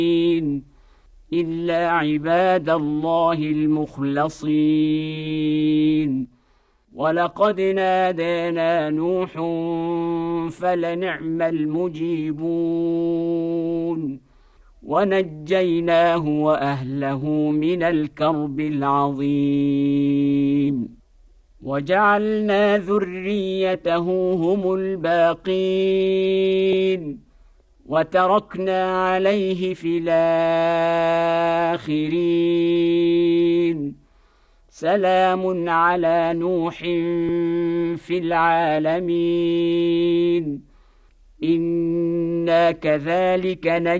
إلا عباد الله المخلصين ولقد نادانا نوح فلنعم المجيبون ونجيناه وأهله من الكرب العظيم وجعلنا ذريته هم الباقين وتركنا عليه في الآخرين سلام على نوح في العالمين إنا كذلك نجزي